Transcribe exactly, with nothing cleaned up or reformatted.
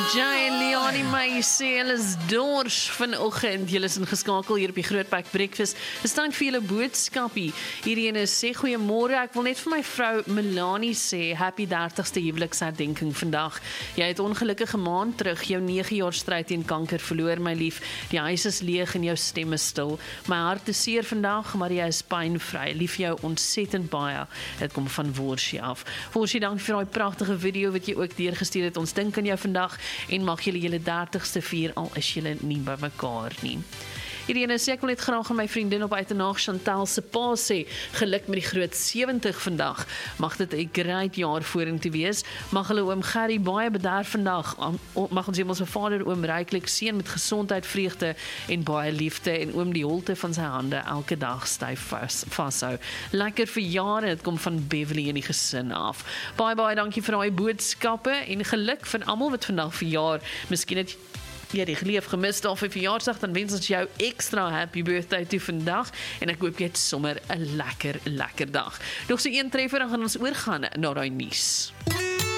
Jay en Leonie my sê hulle is dors vanoggend. Julle is ingeskakel hier op die Grootpak Breakfast. Dis tyd vir julle boodskapie. Hierdie ene sê goeiemôre. Ek wil net vir my vrou Melanie sê happy dertigste huweliksherdenking vandag. Jy het ongelukkige maand terug jou nege jaar stryd teen kanker verloor, my lief. Die huis is leeg en jou stem is stil. My hart is seer vandag, maar jy is pynvry. Lief jou ontsettend baie. Dit kom van Worsie af. Worsie, dankie vir daai pragtige video wat jy ook deurgestuur het. Ons dink aan jou vandag en mag julle julle dertigste vier al is julle nie by mekaar nie. Hierdie ene sê ek wil net graag aan my vriendin op uiternaag Chantal se pa sê, geluk met die groot sewentig vandag. Mag dit 'n great jaar vorentoe wees. Mag hulle oom Gerry baie bederf vandag. Mag ons hemelse Vader oom ryklik seën met gesondheid, vreugde en baie liefde en oom die holte van sy hande elke dag styf vas, vashou. Lekker verjaar en dit kom van Beverly en die gesin af. Baie baie dankie vir daai boodskappe en geluk vir almal wat vandag verjaar. Miskien het jy die geleef gemis daar vir verjaarsdag, dan wens ons jou extra happy birthday toe vandag en ek hoop jy het sommer 'n lekker, lekker dag. Nog so een treffer, dan gaan ons oorgaan na daai nuus.